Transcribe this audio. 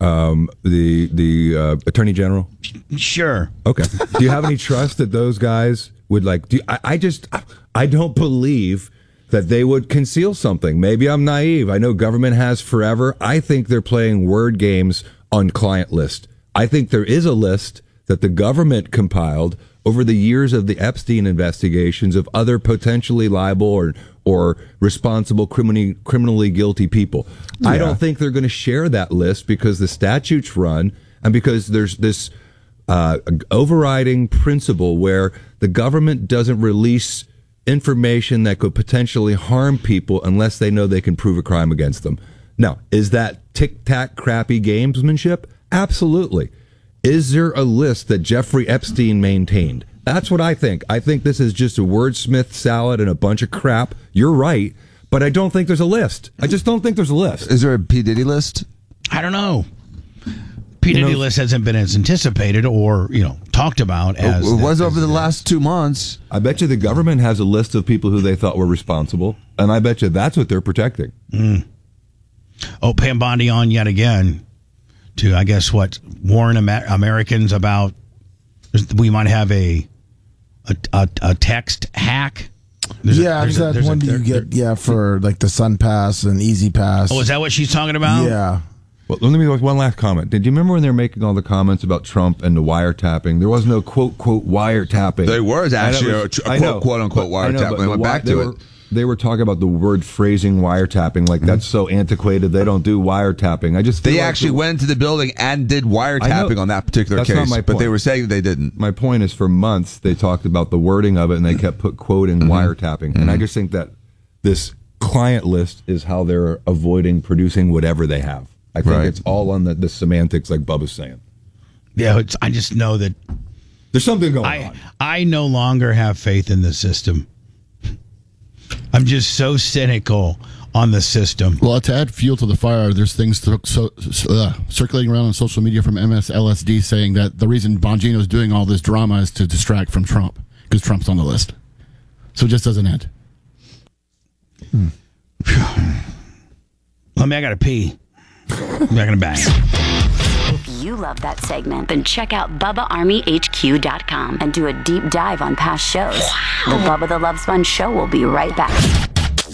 the Attorney General? Sure. Okay. Do you have any trust that those guys would I don't believe that they would conceal something. Maybe I'm naive. I know government has forever. I think they're playing word games on client list. I think there is a list that the government compiled over the years of the Epstein investigations of other potentially liable or responsible criminally guilty people. Yeah. I don't think they're going to share that list because the statutes run and because there's this overriding principle where the government doesn't release information that could potentially harm people unless they know they can prove a crime against them. Now, is that tic-tac crappy gamesmanship? Absolutely. Is there a list that Jeffrey Epstein maintained? That's what I think. I think this is just a wordsmith salad and a bunch of crap. You're right, but I don't think there's a list. I just don't think there's a list. Is there a P. Diddy list? I don't know. P. Diddy list hasn't been as anticipated or, talked about as... It was over the last 2 months. I bet you the government has a list of people who they thought were responsible, and I bet you that's what they're protecting. Mm. Oh, Pam Bondi on yet again to, I guess, warn Americans about we might have a text hack. There's that one you get for like the Sun Pass and Easy Pass. Oh, is that what she's talking about? Yeah. Well, let me make one last comment. Did you remember when they were making all the comments about Trump and the wiretapping? There was no quote wiretapping. There was actually a quote unquote wiretapping. They went back to it. They were talking about the word phrasing wiretapping, like that's so antiquated. They don't do wiretapping. They actually went into the building and did wiretapping on that particular case. Not my point. But they were saying that they didn't. My point is, for months they talked about the wording of it, and they kept quoting wiretapping. And I just think that this client list is how they're avoiding producing whatever they have. I think it's all on the semantics, like Bubba's saying. Yeah, I just know that there's something going on. I no longer have faith in the system. I'm just so cynical on the system. Well, to add fuel to the fire, there's things circulating around on social media from MSLSD saying that the reason Bongino is doing all this drama is to distract from Trump because Trump's on the list. So it just doesn't end. I got to pee. I'm not going to bang. If you love that segment, then check out BubbaArmyHQ.com and do a deep dive on past shows. The Bubba the Love Sponge Show will be right back.